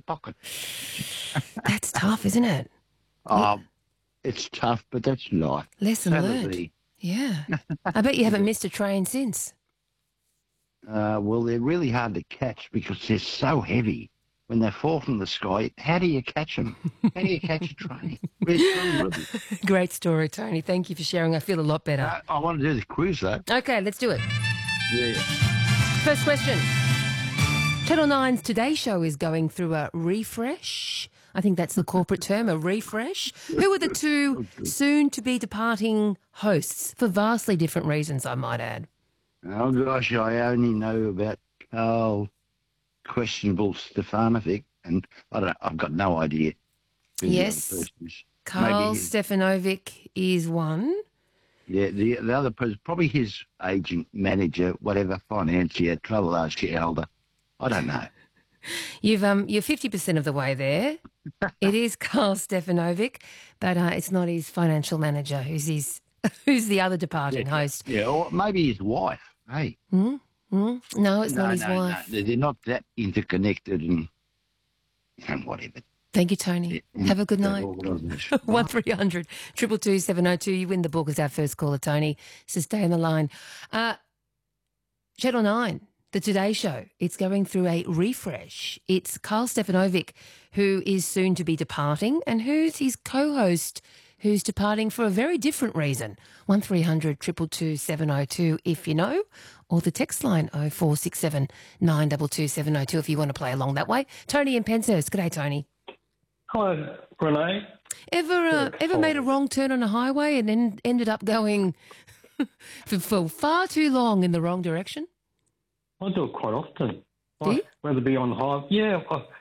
pocket. That's tough, isn't it? Oh, it's tough, but that's life. Lesson So learned. the, Yeah. I bet you haven't missed a train since. well, they're really hard to catch because they're so heavy. When they fall from the sky, how do you catch them? How do you catch a train? It's unreal. Great story, Tony. Thank you for sharing. I feel a lot better. I want to do the quiz, though. Okay, let's do it. Yeah. First question. Channel 9's Today Show is going through a refresh. I think that's the corporate term, a refresh. Who are the two soon-to-be departing hosts for vastly different reasons, I might add? Oh, gosh, I only know about Carl Questionable Stefanovic, and I've got no idea who the other Yes. person is. Carl Maybe his, Stefanovic is one. yeah, the other person, probably his agent, manager, whatever, financier, tra-la-la, shareholder. I don't know. You're 50% of the way there. It is Carl Stefanovic, but it's not his financial manager who's the other departing host. Yeah, or maybe his wife. Hey. No, it's not his wife. No, they're not that interconnected and whatever. Thank you, Tony. Have a good night. 1300 222 702. You win the book as our first caller, Tony. So stay on the line. Channel 9, the Today Show, it's going through a refresh. It's Carl Stefanovic who is soon to be departing, and who's his co-host who's departing for a very different reason. 1300 222 702 if you know, or the text line 0467 922 702 if you want to play along that way. Tony in Penshurst. G'day, Tony. Hi, Renee. Ever made a wrong turn on a highway and then ended up going for far too long in the wrong direction? I do it quite often. Do you? I'd rather be on high. Yeah.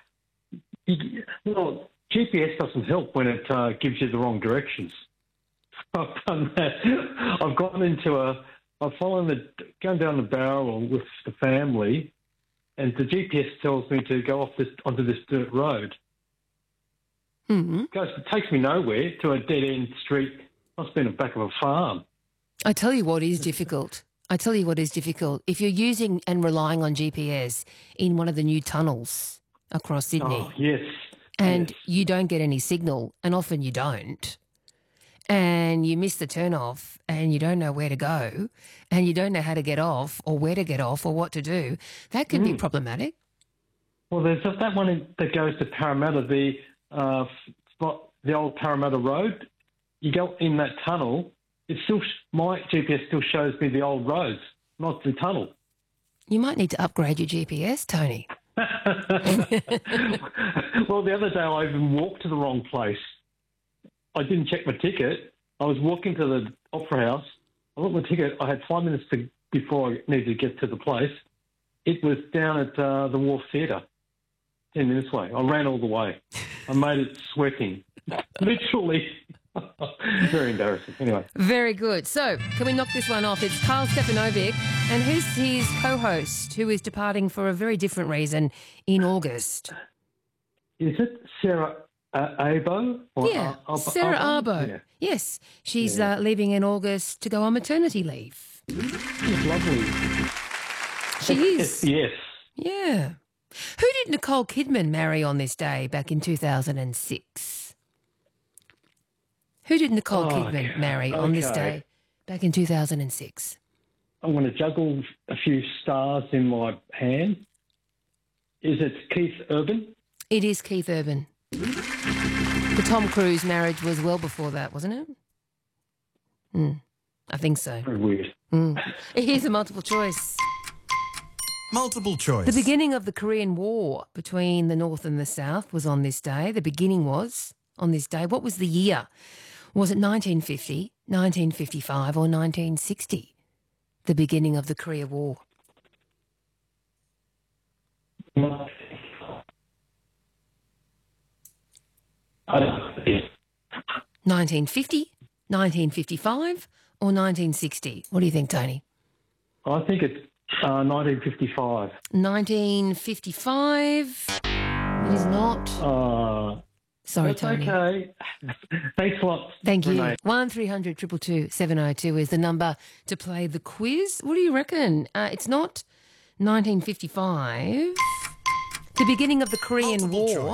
Well, GPS doesn't help when it gives you the wrong directions. I've done that. I've gone into going down the barrel with the family, and the GPS tells me to go onto this dirt road. Mm-hmm. It takes me nowhere to a dead-end street. Must be in the back of a farm. I tell you what is difficult. If you're using and relying on GPS in one of the new tunnels across Sydney. Oh, yes. And yes. you don't get any signal, and often you don't, and you miss the turn off and you don't know where to go and you don't know how to get off or where to get off or what to do, that can be problematic. Well, there's that one that goes to Parramatta, the old Parramatta Road. You go in that tunnel, my GPS still shows me the old roads, not the tunnel. You might need to upgrade your GPS, Tony. Well, the other day I even walked to the wrong place. I didn't check my ticket. I was walking to the Opera House. I looked at my ticket. I had 5 minutes before I needed to get to the place. It was down at the Wharf Theatre, 10 minutes away. I ran all the way. I made it sweating, literally. Very embarrassing. Anyway. Very good. So, can we knock this one off? It's Carl Stefanovic, and who's his co-host who is departing for a very different reason in August? Is it Sarah Abo? Yeah, Sarah Abo. Yeah. Yes, she's leaving in August to go on maternity leave. She's lovely. She is. Yes. Yeah. Who did Nicole Kidman marry on this day back in 2006? Who did Nicole Kidman marry on this day back in 2006? I'm going to juggle a few stars in my hand. Is it Keith Urban? It is Keith Urban. The Tom Cruise marriage was well before that, wasn't it? I think so. Very weird. Here's a multiple choice. Multiple choice. The beginning of the Korean War between the North and the South was on this day. The beginning was on this day. What was the year? Was it 1950, 1955 or 1960? The beginning of the Korea War. 1950, 1955 or 1960? What do you think, Tony? I think it's 1955. 1955. It is not. Sorry, That's Tony. okay. Thanks a lot. Thank you. Renee. 1300 222 702 is the number to play the quiz. What do you reckon? It's not 1955. The beginning of the Korean Multiple War. choice.